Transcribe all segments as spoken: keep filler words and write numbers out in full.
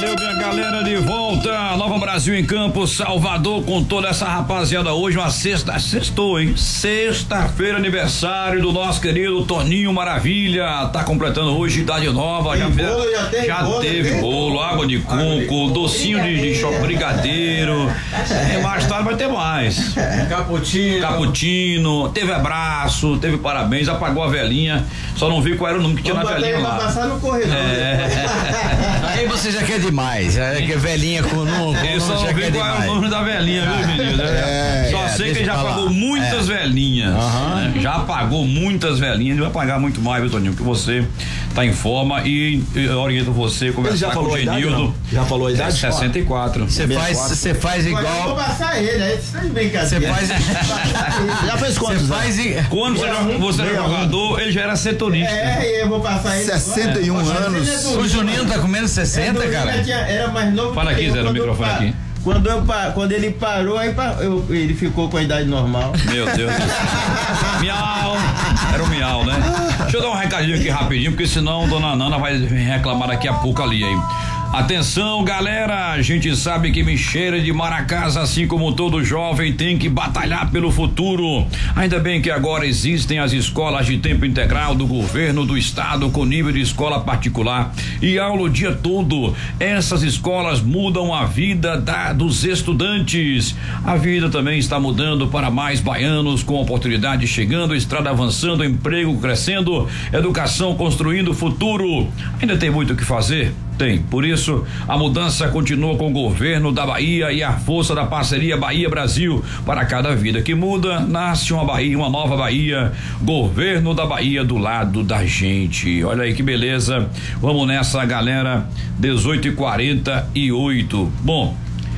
Valeu, minha galera, de volta. Nova Brasil em Campo, Salvador, com toda essa rapaziada. Hoje, uma sexta, sextou, hein? Sexta-feira, aniversário do nosso querido Toninho Maravilha. Tá completando hoje idade nova. Já, bolo, já teve, já bolo, teve teve bolo, água de coco, docinho de, de chocolate, brigadeiro. É, mais tarde vai ter mais. Cappuccino. Cappuccino, teve abraço, teve parabéns, apagou a velhinha. Só não vi qual era o número que tinha na velhinha lá. Passar no corredor. É. Aí você já quer demais, é que velhinha com não, Eu só não vi qual é o nome da velhinha, viu, menino? É, só é, sei que ele já pagou muitas é. velhinhas. Uhum. Né? Já pagou muitas velhinhas, ele vai pagar muito mais, viu, Toninho? Porque você tá em forma e eu oriento você conversar com o Genildo. Já falou a idade? sessenta e quatro. Você faz, você faz igual. Eu vou passar ele, aí você tá de brincadeira. Você faz. Já fez quantos? Você faz. I... Quando você, era, você era jogador, ele já era setorista. É, eu vou passar ele. sessenta e um anos. O Juninho tá comendo sessenta, é, cara? Tinha, era mais novo. Fala aqui, Zé, no microfone eu, aqui. Quando, eu, quando ele parou, aí eu, ele ficou com a idade normal. Meu Deus do céu. Miau. Era o miau, né? Deixa eu dar um recadinho aqui rapidinho, porque senão dona Nana vai reclamar daqui a pouco ali, hein? Atenção, galera, a gente sabe que Mexeira de Maracás, assim como todo jovem, tem que batalhar pelo futuro. Ainda bem que agora existem as escolas de tempo integral do governo do estado com nível de escola particular e aula o dia todo. Essas escolas mudam a vida da, dos estudantes. A vida também está mudando para mais baianos, com oportunidade chegando, estrada avançando, emprego crescendo, educação construindo futuro. Ainda tem muito o que fazer? Tem. Por isso, a mudança continua com o governo da Bahia e a força da parceria Bahia-Brasil. Para cada vida que muda, nasce uma Bahia, uma nova Bahia. Governo da Bahia do lado da gente. Olha aí que beleza. Vamos nessa, galera. dezoito e quarenta e oito. Bom,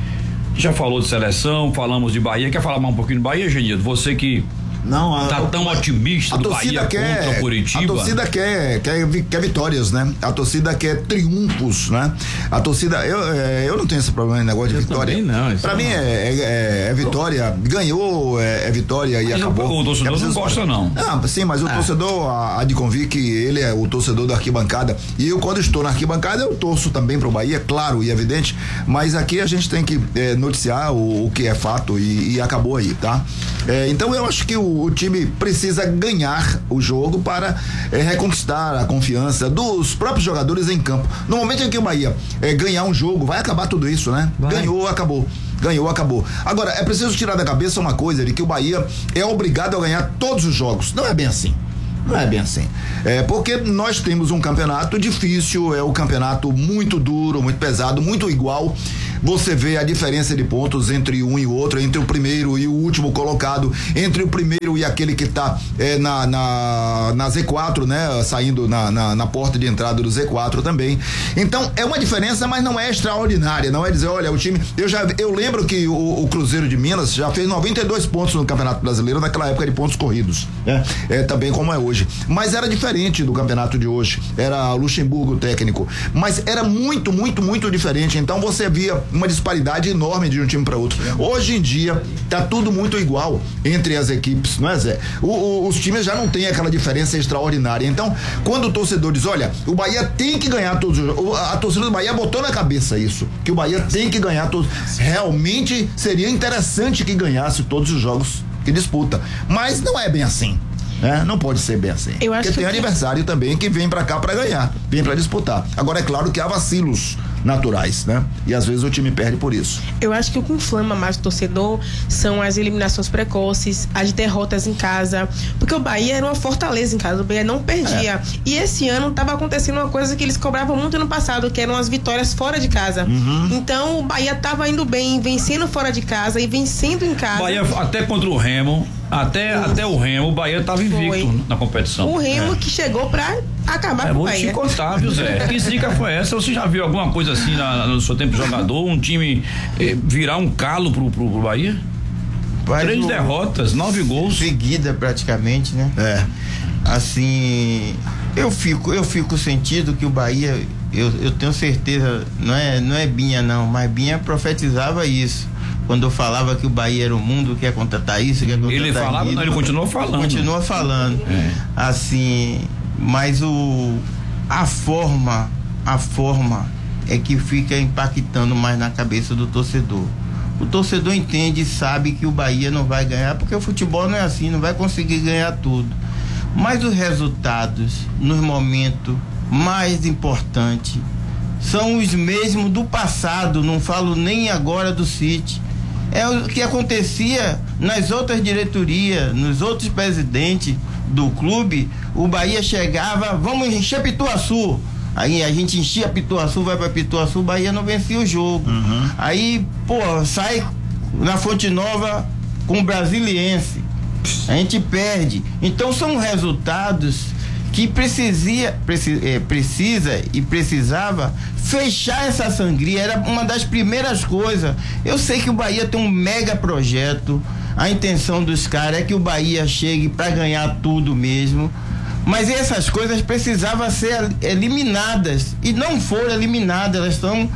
já falou de seleção, falamos de Bahia. Quer falar mais um pouquinho de Bahia, Genildo? Você que Não, a, tá tão a, otimista a do torcida Bahia quer, contra o Curitiba. A torcida quer, quer, quer vitórias, né? A torcida quer triunfos, né? A torcida, eu, é, eu não tenho esse problema de negócio de eu vitória. Não, pra mim é, é, é vitória, ganhou, é, é vitória e mas acabou. O, o torcedor é preciso, não gosta, não. Não, sim, mas o ah. torcedor há de convir que ele é o torcedor da arquibancada. E eu, quando estou na arquibancada, eu torço também pro Bahia, claro e evidente. Mas aqui a gente tem que é, noticiar o, o que é fato e, e acabou aí, tá? É, então eu acho que o, o time precisa ganhar o jogo para é, reconquistar a confiança dos próprios jogadores em campo. No momento em que o Bahia é, ganhar um jogo, vai acabar tudo isso, né? Vai. Ganhou, acabou. Ganhou, acabou. Agora, é preciso tirar da cabeça uma coisa, de que o Bahia é obrigado a ganhar todos os jogos. Não é bem assim. Não é bem assim. É porque nós temos um campeonato difícil, é um campeonato muito duro, muito pesado, muito igual. Você vê a diferença de pontos entre um e o outro, entre o primeiro e o último colocado, entre o primeiro e aquele que está é, na, na, na Z quatro, né? Saindo na, na, na porta de entrada do Z quatro também. Então, é uma diferença, mas não é extraordinária. Não é dizer, olha, o time. Eu já eu lembro que o, o Cruzeiro de Minas já fez noventa e dois pontos no Campeonato Brasileiro naquela época de pontos corridos. Né? É também como é hoje. Mas era diferente do campeonato de hoje. Era Luxemburgo técnico. Mas era muito, muito, muito diferente. Então você via uma disparidade enorme de um time para outro. Hoje em dia tá tudo muito igual entre as equipes, não é, Zé? O, o, os times já não tem aquela diferença extraordinária. Então, quando o torcedor diz, olha, o Bahia tem que ganhar todos os jogos, a torcida do Bahia botou na cabeça isso, que o Bahia tem que ganhar todos. Realmente seria interessante que ganhasse todos os jogos que disputa. Mas não é bem assim. É, não pode ser bem assim. Eu acho Porque tem que... adversário também que vem pra cá pra ganhar, vem pra disputar. Agora é claro que há vacilos naturais, né? E às vezes o time perde por isso. Eu acho que o que inflama mais o torcedor são as eliminações precoces, as derrotas em casa, porque o Bahia era uma fortaleza em casa, o Bahia não perdia. É. E esse ano estava acontecendo uma coisa que eles cobravam muito no passado, que eram as vitórias fora de casa. Uhum. Então o Bahia estava indo bem, vencendo fora de casa e vencendo em casa. Bahia até contra o Remo, até, até o Remo, o Bahia estava invicto Foi. na competição. O Remo é. que chegou pra acabar é, com o vou Bahia. te contar, viu, Zé? Que zica foi essa? Você já viu alguma coisa assim na, no seu tempo de jogador? Um time eh, virar um calo pro, pro, pro Bahia? Vai Três derrotas, nove gols. Seguida praticamente, né? É. Assim, eu fico, eu fico sentido que o Bahia, eu, eu tenho certeza, não é, não é Binha não, mas Binha profetizava isso. Quando eu falava que o Bahia era o mundo, quer contratar isso, quer contratar Ele falava, isso, não, ele continuou falando. Continua falando. É. Assim, mas o a forma, a forma é que fica impactando mais na cabeça do torcedor. O torcedor entende e sabe que o Bahia não vai ganhar, porque o futebol não é assim, não vai conseguir ganhar tudo. Mas os resultados, nos momentos mais importantes, são os mesmos do passado, não falo nem agora do City. É o que acontecia nas outras diretorias, nos outros presidentes do clube. O Bahia chegava, vamos encher Pituaçu. Aí a gente enchia Pituaçu, vai pra Pituaçu, o Bahia não vencia o jogo. Uhum. Aí, pô, sai na Fonte Nova com o Brasiliense. A gente perde. Então são resultados que precisia, precisa, é, precisa e precisava fechar essa sangria. Era uma das primeiras coisas. Eu sei que o Bahia tem um mega projeto. A intenção dos caras é que o Bahia chegue para ganhar tudo mesmo. Mas essas coisas precisavam ser eliminadas e não foram eliminadas, elas estão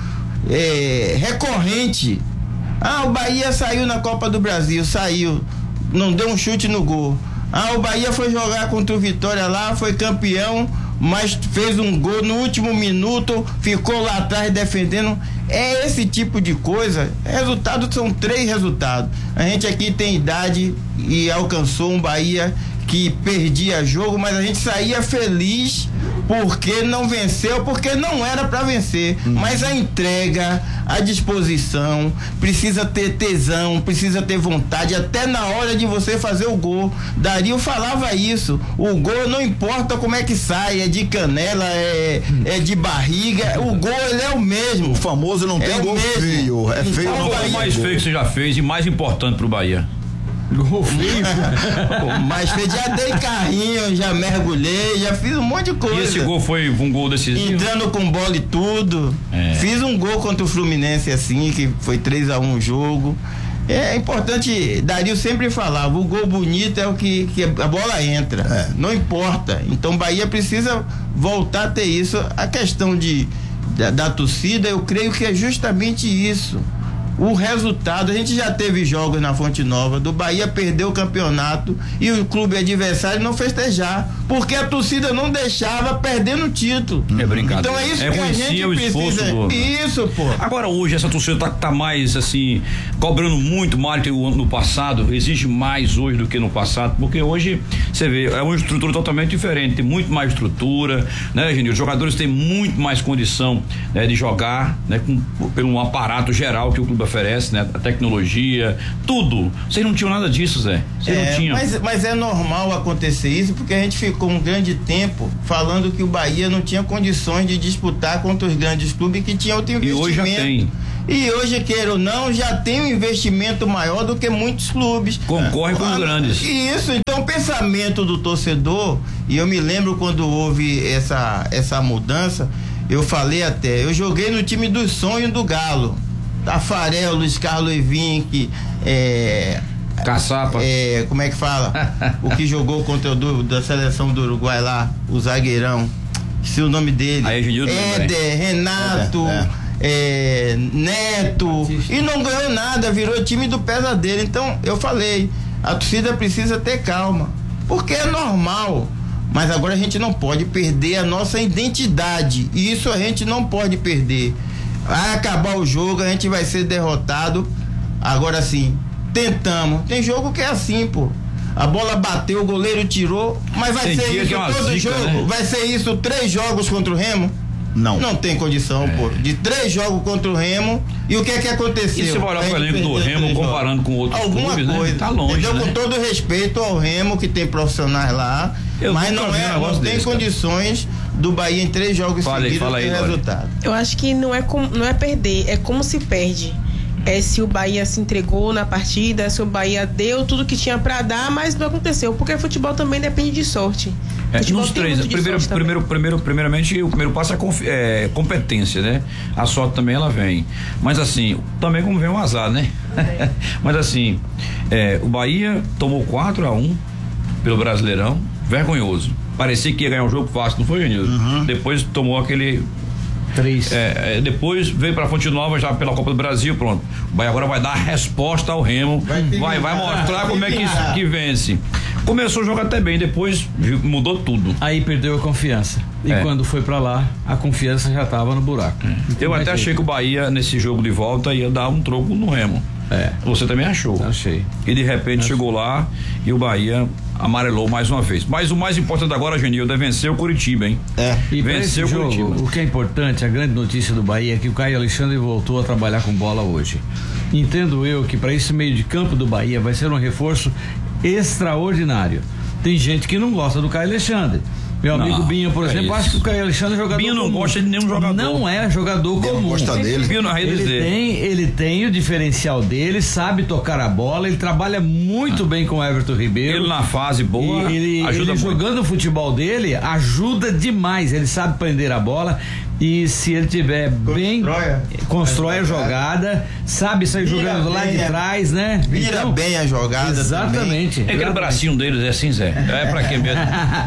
é, recorrentes. Ah, o Bahia saiu na Copa do Brasil, saiu, não deu um chute no gol. Ah, o Bahia foi jogar contra o Vitória lá, foi campeão, mas fez um gol no último minuto, ficou lá atrás defendendo. É esse tipo de coisa. Resultados são três resultados. A gente aqui tem idade e alcançou um Bahia que perdia jogo, mas a gente saía feliz porque não venceu, porque não era para vencer. Hum. Mas a entrega, a disposição, precisa ter tesão, precisa ter vontade, até na hora de você fazer o gol. Dario falava isso, o gol não importa como é que sai, é de canela, é, hum. é de barriga, o gol ele é o mesmo. O famoso não tem é gol mesmo. feio, é feio. Qual foi o mais feio que você já fez e mais importante pro Bahia? Gol feio. Mas já dei carrinho, já mergulhei, já fiz um monte de coisa. E esse gol foi um gol decisivo? Entrando com bola e tudo. É. Fiz um gol contra o Fluminense assim, que foi três a um o jogo. É importante, Dario sempre falava, o gol bonito é o que, que a bola entra. É. Não importa. Então Bahia precisa voltar a ter isso. A questão de, da, da torcida, eu creio que é justamente isso. O resultado, a gente já teve jogos na Fonte Nova, do Bahia perder o campeonato e o clube adversário não festejar, porque a torcida não deixava perdendo o título. É brincadeira. Então é isso é que a gente o precisa. Do... Isso, pô. Agora hoje essa torcida tá, tá mais assim, cobrando muito mais do que no passado, exige mais hoje do que no passado, porque hoje você vê, é uma estrutura totalmente diferente, tem muito mais estrutura, né, Genil? Os jogadores têm muito mais condição, né, de jogar, né, com, pelo aparato geral que o clube oferece, né? A tecnologia, tudo. Vocês não tinham nada disso, Zé? Vocês é, não tinham. Mas, mas é normal acontecer isso, porque a gente ficou um grande tempo falando que o Bahia não tinha condições de disputar contra os grandes clubes que tinham outro investimento. E hoje já tem. E hoje, queira ou não, já tem um investimento maior do que muitos clubes. Concorre com os grandes. Isso, então o pensamento do torcedor, e eu me lembro quando houve essa, essa mudança, eu falei até, eu joguei no time dos sonhos do Galo. Tafarel, Luiz Carlos Evink, é, Caçapa. É, como é que fala? O que jogou contra o do, da seleção do Uruguai lá, o zagueirão. Se o nome dele. Aí, Genildo, Éder, Renato, é, é. É, Neto. E não ganhou nada, virou time do pesadelo. Então, eu falei, a torcida precisa ter calma. Porque é normal. Mas agora a gente não pode perder a nossa identidade. E isso a gente não pode perder. Vai acabar o jogo, a gente vai ser derrotado. Agora sim, tentamos. Tem jogo que é assim, pô. A bola bateu, o goleiro tirou. Mas vai tem ser isso é todo zica, jogo? Né? Vai ser isso três jogos contra o Remo? Não. Não tem condição, é. pô. De três jogos contra o Remo. E o que é que aconteceu? E se olhar o elenco do Remo comparando com outros Alguma clubes, coisa, né? Tá longe, entendeu? né? Com todo respeito ao Remo, que tem profissionais lá. Eu mas não, é, um não tem desse, condições cara. Do Bahia em três jogos fala seguidos aí, fala ter aí, resultado. Eu acho que não é, com, não é perder, é como se perde. É se o Bahia se entregou na partida, se o Bahia deu tudo que tinha pra dar, mas não aconteceu, porque futebol também depende de sorte. É, nos três, primeiro, primeiro, primeiro, primeiramente o primeiro passo é, confi- é competência, né? A sorte também ela vem, mas assim, também como vem o azar, né? É. Mas assim, é, o Bahia tomou quatro a um pelo Brasileirão, vergonhoso. Parecia que ia ganhar um jogo fácil, não foi, Genilson? Uhum. Depois tomou aquele três. É, é, depois veio pra Fonte Nova já pela Copa do Brasil, pronto. O Bahia agora vai dar resposta ao Remo, vai, vai, vai mostrar como é que, que vence. Começou o jogo até bem, depois mudou tudo. Aí perdeu a confiança. E É. quando foi pra lá, a confiança já tava no buraco. Eu até achei que o Bahia, nesse jogo de volta, ia dar um troco no Remo. É. Você também achou? Achei. E de repente Achei. chegou lá e o Bahia amarelou mais uma vez. Mas o mais importante agora, Genildo, é vencer o Curitiba, hein? É. E para esse Venceu o jogo, Curitiba. o que é importante, a grande notícia do Bahia é que o Caio Alexandre voltou a trabalhar com bola hoje. Entendo eu que para esse meio de campo do Bahia vai ser um reforço extraordinário. Tem gente que não gosta do Caio Alexandre. Meu Não, amigo Binha, por é exemplo, isso. acha que o Caio Alexandre é jogador Binha não comum. gosta de nenhum jogador. Não é jogador Não comum. gosta dele. Viu na rede Ele dele. tem, ele tem o diferencial dele, sabe tocar a bola, ele trabalha muito bem com o Everton Ribeiro. Ele na fase boa E ele, ajuda ele muito. jogando o futebol dele, ajuda demais. Ele sabe prender a bola e se ele tiver bem, Constrói. constrói a jogada, sabe sair Vira jogando lá bem, de é. trás, né? Vira Então, bem a jogada. exatamente. É aquele exatamente. bracinho deles, é assim, Zé. É pra quê mesmo?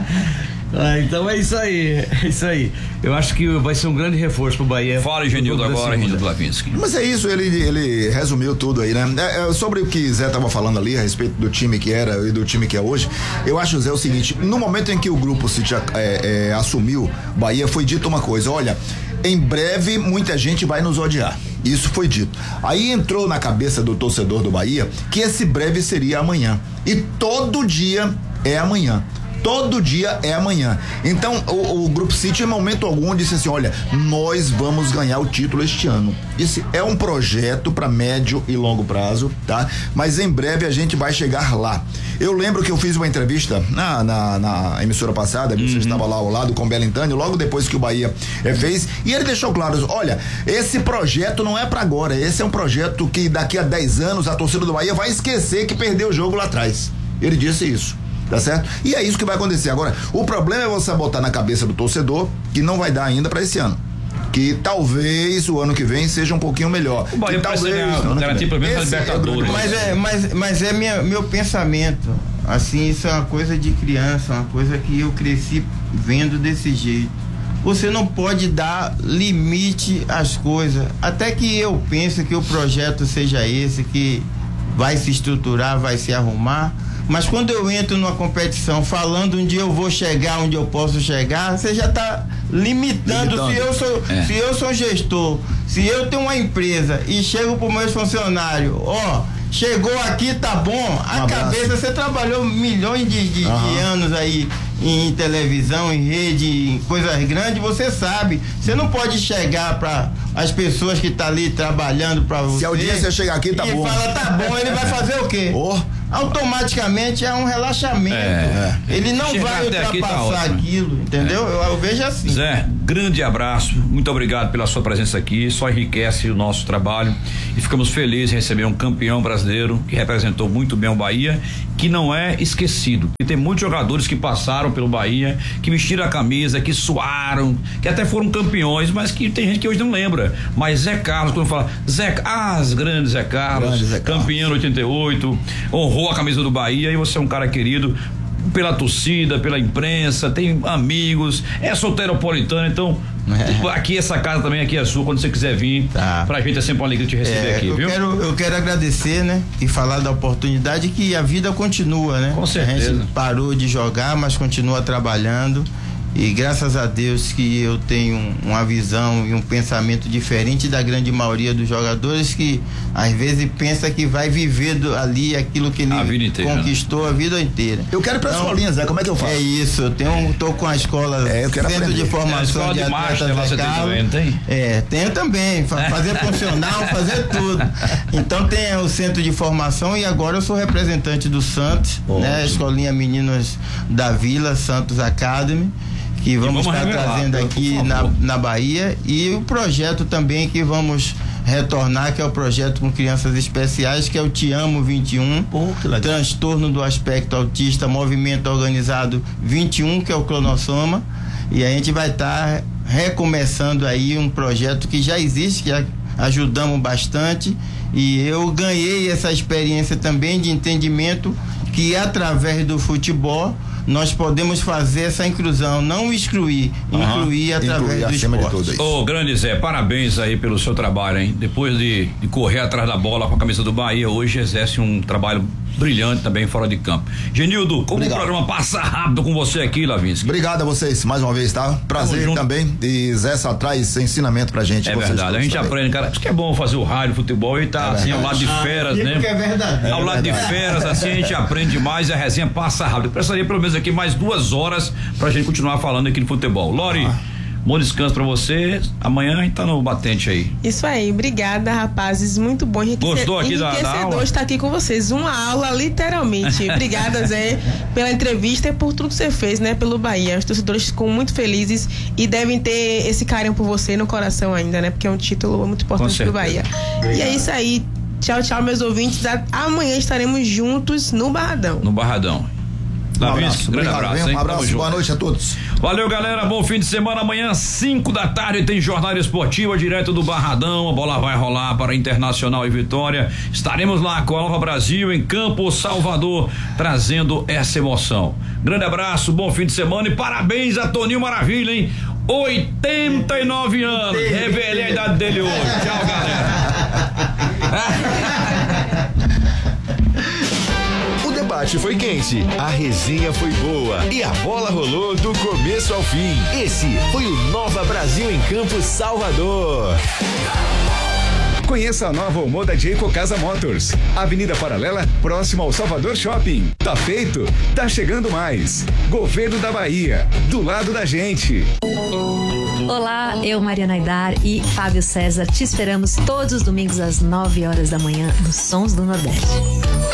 Ah, então é isso aí, é isso aí. Eu acho que vai ser um grande reforço pro Bahia. Fala, Genildo, no jogo da agora, segunda. Genildo Lavinsky. Mas é isso, ele, ele resumiu tudo aí, né? É, é, sobre o que Zé tava falando ali a respeito do time que era e do time que é hoje, eu acho, Zé, o seguinte: no momento em que o grupo se é, é, assumiu Bahia, foi dito uma coisa: olha, em breve muita gente vai nos odiar. Isso foi dito. Aí entrou na cabeça do torcedor do Bahia que esse breve seria amanhã. E todo dia é amanhã. Todo dia é amanhã. Então, o, o Grupo City, em momento algum, disse assim: olha, nós vamos ganhar o título este ano. Esse é um projeto para médio e longo prazo, tá? Mas em breve a gente vai chegar lá. Eu lembro que eu fiz uma entrevista na, na, na emissora passada, que você estava lá ao lado com o Belintani, logo depois que o Bahia eh, fez, e ele deixou claro: olha, esse projeto não é para agora, esse é um projeto que daqui a dez anos a torcida do Bahia vai esquecer que perdeu o jogo lá atrás. Ele disse isso. Tá certo? E é isso que vai acontecer. Agora, o problema é você botar na cabeça do torcedor que não vai dar ainda para esse ano. Que talvez o ano que vem seja um pouquinho melhor. O Bahia que precisa talvez ganhar, no ano que garantir vem. pelo menos a Esse é o Libertadores. grande Mas problema. é, mas, mas é minha, meu pensamento. Assim, isso é uma coisa de criança, uma coisa que eu cresci vendo desse jeito. Você não pode dar limite às coisas. Até que eu pense que o projeto seja esse, que vai se estruturar, vai se arrumar. Mas quando eu entro numa competição falando onde eu vou chegar, onde eu posso chegar, você já está limitando. Limitando. Se eu sou, É. se eu sou gestor, se eu tenho uma empresa e chego para os meus funcionários, ó, chegou aqui, tá bom, a Um abraço. cabeça, você trabalhou milhões de, de, de Aham. anos aí em televisão, em rede, em coisas grandes, você sabe. Você não pode chegar para as pessoas que estão ali trabalhando para você. Se a audiência chegar aqui, tá e bom. fala, tá bom, ele vai fazer o quê? Oh. Automaticamente é um relaxamento. É. Ele não Chegar vai até aqui tá ultrapassar ótimo. aquilo, entendeu? Eu, eu vejo assim. Zé, grande abraço, muito obrigado pela sua presença aqui, só enriquece o nosso trabalho e ficamos felizes em receber um campeão brasileiro que representou muito bem o Bahia, que não é esquecido. E tem muitos jogadores que passaram pelo Bahia, que vestiram a camisa, que suaram, que até foram campeões, mas que tem gente que hoje não lembra. Mas Zé Carlos, quando fala Zé, ah, as grandes Zé Carlos, Grande Zé Carlos. campeão em oitenta e oito, honrou a camisa do Bahia e você é um cara querido pela torcida, pela imprensa, tem amigos, é solteiropolitano, então aqui essa casa também aqui é sua, quando você quiser vir, Tá. pra gente é sempre uma alegria te receber É, aqui, eu viu? quero, eu quero agradecer, né? E falar da oportunidade que a vida continua, né? Com certeza. A gente parou de jogar, mas continua trabalhando. E graças a Deus que eu tenho uma visão e um pensamento diferente da grande maioria dos jogadores que às vezes pensa que vai viver do, ali aquilo que ele A vida inteira, conquistou a vida inteira. Eu quero ir pra Então, escolinha, Zé, como é que eu faço? É isso, eu tenho, tô com a escola, É, eu quero Centro aprender. de Formação É, a escola de de marcha, Atletas lá você Zé tem Carlos. também, não tem? É, tenho também, fa- fazer funcional, fazer tudo. Então tem o Centro de Formação e agora eu sou representante do Santos, né? Escolinha Meninos da Vila, Santos Academy, que vamos vamos estar revelar, trazendo por aqui favor. na, na Bahia, e o projeto também que vamos retornar, que é o projeto com crianças especiais, que é o Te Amo vinte e um, transtorno do aspecto autista, movimento organizado vinte e um, que é o cronossoma, e a gente vai estar recomeçando aí um projeto que já existe, que a- ajudamos bastante, e eu ganhei essa experiência também de entendimento que através do futebol nós podemos fazer essa inclusão, não excluir, uhum. incluir através incluir do esporte. Ô, grande Zé, parabéns aí pelo seu trabalho, hein? Depois de, de correr atrás da bola com a camisa do Bahia, hoje exerce um trabalho brilhante também fora de campo. Genildo, como Obrigado. O programa passa rápido com você aqui, Lavinsky. Obrigado a vocês mais uma vez, tá? Prazer também. E Zé só traz ensinamento pra gente. É verdade, a gente também. aprende, cara. Acho que é bom fazer o rádio, futebol e tá é assim ao lado de feras, ah, né? Que é verdade. Ao é lado verdade. de feras, assim a gente aprende mais e a resenha passa rápido. Eu precisaria pelo menos aqui mais duas horas pra gente continuar falando aqui de futebol. Lori, ah. bom descanso pra você. Amanhã a gente tá no batente aí. Isso aí, obrigada, rapazes. Muito bom. Enriquece... Gostou aqui da, da aula? estar aqui com vocês. Uma aula, literalmente. Obrigada, Zé, pela entrevista e por tudo que você fez, né? Pelo Bahia. Os torcedores ficam muito felizes e devem ter esse carinho por você no coração ainda, né? Porque é um título muito importante pro Bahia. Obrigado. E é isso aí. Tchau, tchau, meus ouvintes. Amanhã estaremos juntos no Barradão. No Barradão. Um abraço, grande abraço, hein? Um abraço, boa noite a todos. Valeu, galera, bom fim de semana. Amanhã, cinco da tarde, tem Jornada Esportiva direto do Barradão. A bola vai rolar para Internacional e Vitória. Estaremos lá com a Nova Brasil em Campo Salvador, trazendo essa emoção. Grande abraço, bom fim de semana e parabéns a Toninho Maravilha, hein? oitenta e nove anos. Revelei a idade dele hoje. Tchau, galera. O debate foi quente, a resenha foi boa e a bola rolou do começo ao fim. Esse foi o Nova Brasil em Campo Salvador. Conheça a nova Omoda Jayco Casa Motors. Avenida Paralela, próximo ao Salvador Shopping. Tá feito? Tá chegando mais. Governo da Bahia, do lado da gente. Olá, eu, Mariana Aidar e Fábio César, te esperamos todos os domingos às nove horas da manhã nos Sons do Nordeste.